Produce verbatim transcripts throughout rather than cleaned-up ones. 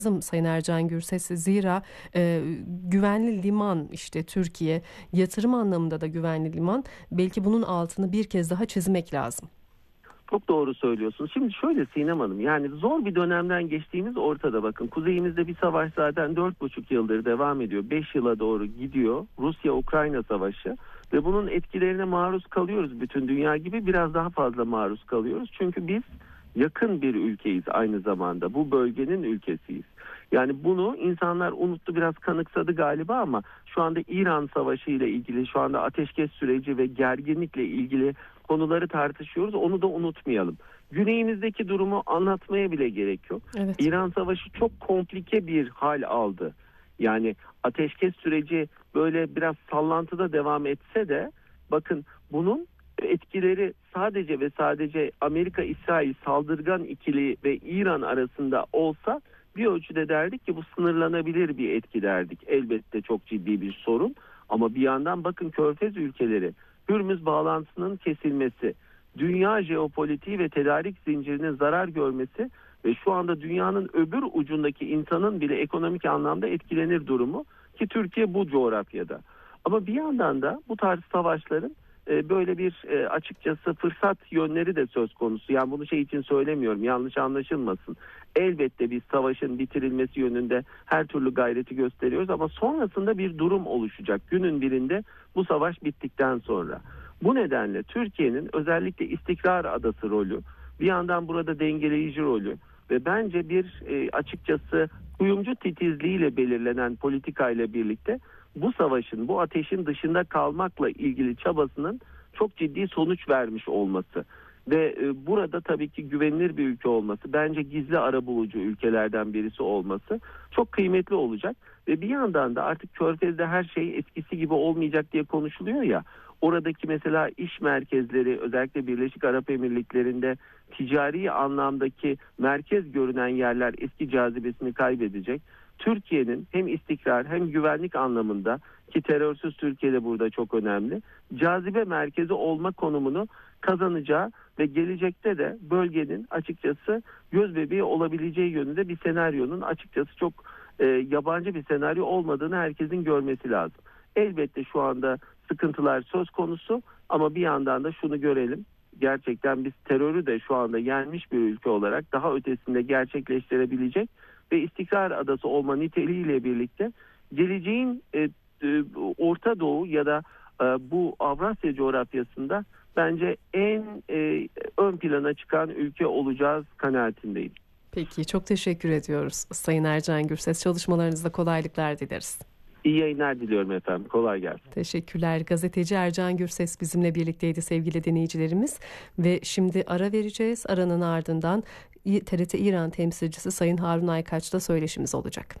Sayın Ercan Gürses, zira e, güvenli liman, işte Türkiye yatırım anlamında da güvenli liman, belki bunun altını bir kez daha çizmek lazım. Çok doğru söylüyorsunuz. Şimdi şöyle Sinem Hanım, yani zor bir dönemden geçtiğimiz ortada. Bakın, kuzeyimizde bir savaş zaten dört buçuk yıldır devam ediyor. beş yıla doğru gidiyor. Rusya-Ukrayna savaşı ve bunun etkilerine maruz kalıyoruz. Bütün dünya gibi biraz daha fazla maruz kalıyoruz. Çünkü biz yakın bir ülkeyiz aynı zamanda. Bu bölgenin ülkesiyiz. Yani bunu insanlar unuttu, biraz kanıksadı galiba, ama şu anda İran Savaşı ile ilgili, şu anda ateşkes süreci ve gerginlikle ilgili konuları tartışıyoruz. Onu da unutmayalım. Güneyimizdeki durumu anlatmaya bile gerek yok. Evet. İran Savaşı çok komplike bir hal aldı. Yani ateşkes süreci böyle biraz sallantıda devam etse de bakın, bunun etkileri sadece ve sadece Amerika-İsrail saldırgan ikili ve İran arasında olsa bir ölçüde derdik ki bu sınırlanabilir bir etki derdik. Elbette çok ciddi bir sorun, ama bir yandan bakın, Körfez ülkeleri, Hürmüz bağlantısının kesilmesi, dünya jeopolitiği ve tedarik zincirinin zarar görmesi ve şu anda dünyanın öbür ucundaki insanın bile ekonomik anlamda etkilenir durumu, ki Türkiye bu coğrafyada. Ama bir yandan da bu tarz savaşların e, böyle bir e, açıkçası fırsat yönleri de söz konusu. Yani bunu şey için söylemiyorum, yanlış anlaşılmasın. Elbette biz savaşın bitirilmesi yönünde her türlü gayreti gösteriyoruz, ama sonrasında bir durum oluşacak. Günün birinde bu savaş bittikten sonra. Bu nedenle Türkiye'nin özellikle istikrar adası rolü, bir yandan burada dengeleyici rolü ve bence bir e, açıkçası kuyumcu titizliğiyle belirlenen politikayla birlikte bu savaşın, bu ateşin dışında kalmakla ilgili çabasının çok ciddi sonuç vermiş olması ve e, burada tabii ki güvenilir bir ülke olması, bence gizli arabulucu ülkelerden birisi olması çok kıymetli olacak. Ve bir yandan da artık Körfez'de her şey eskisi gibi olmayacak diye konuşuluyor ya, oradaki mesela iş merkezleri, özellikle Birleşik Arap Emirlikleri'nde ticari anlamdaki merkez görünen yerler eski cazibesini kaybedecek. Türkiye'nin hem istikrar hem güvenlik anlamında, ki terörsüz Türkiye'de burada çok önemli, cazibe merkezi olma konumunu kazanacağı ve gelecekte de bölgenin açıkçası gözbebeği olabileceği yönünde bir senaryonun açıkçası çok e, yabancı bir senaryo olmadığını herkesin görmesi lazım. Elbette şu anda sıkıntılar söz konusu, ama bir yandan da şunu görelim. Gerçekten biz terörü de şu anda yenmiş bir ülke olarak daha ötesinde gerçekleştirebilecek ve istikrar adası olma niteliğiyle birlikte geleceğin e, e, Orta Doğu ya da e, bu Avrasya coğrafyasında bence en e, ön plana çıkan ülke olacağız kanaatindeyim. Peki, çok teşekkür ediyoruz Sayın Ercan Gürses. Çalışmalarınızda kolaylıklar dileriz. İyi yayınlar diliyorum efendim. Kolay gelsin. Teşekkürler. Gazeteci Ercan Gürses bizimle birlikteydi sevgili dinleyicilerimiz. Ve şimdi ara vereceğiz. Aranın ardından T R T İran temsilcisi Sayın Harun Aykaç'la söyleşimiz olacak.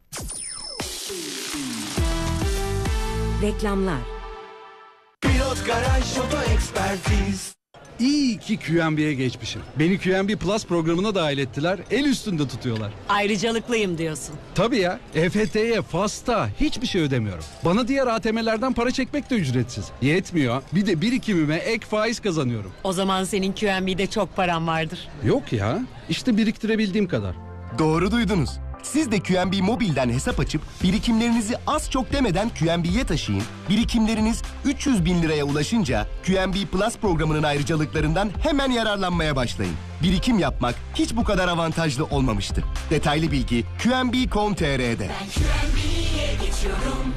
Reklamlar. Pilot Garaj Oto Ekspertiz. İyi ki Q M B'ye geçmişim. Beni Q M B Plus programına dahil ettiler. El üstünde tutuyorlar. Ayrıcalıklıyım diyorsun. Tabii ya. E F T'ye, FAS'ta hiçbir şey ödemiyorum. Bana diğer A T M'lerden para çekmek de ücretsiz. Yetmiyor. Bir de birikimime ek faiz kazanıyorum. O zaman senin Q M B'de çok paran vardır. Yok ya. İşte biriktirebildiğim kadar. Doğru duydunuz. Siz de Q M B Mobil'den hesap açıp birikimlerinizi az çok demeden Q M B'ye taşıyın. Birikimleriniz üç yüz bin liraya ulaşınca Q M B Plus programının ayrıcalıklarından hemen yararlanmaya başlayın. Birikim yapmak hiç bu kadar avantajlı olmamıştı. Detaylı bilgi Q M B nokta com nokta T R'de. Ben Q M B'ye geçiyorum.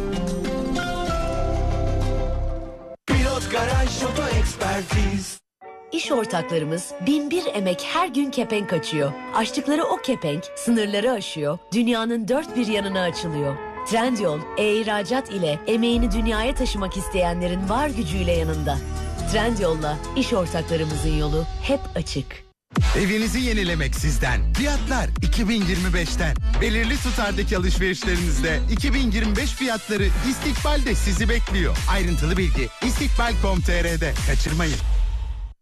Pilot Garaj Oto Ekspertiz. İş ortaklarımız bin bir emek her gün kepenk açıyor. Açtıkları o kepenk sınırları aşıyor, dünyanın dört bir yanına açılıyor. Trendyol, e-ihracat ile emeğini dünyaya taşımak isteyenlerin var gücüyle yanında. Trendyol'la iş ortaklarımızın yolu hep açık. Evinizi yenilemek sizden. Fiyatlar iki bin yirmi beşten. Belirli tutardaki alışverişlerinizde iki bin yirmi beş fiyatları İstikbal'de sizi bekliyor. Ayrıntılı bilgi istikbal nokta com nokta T R'de. Kaçırmayın.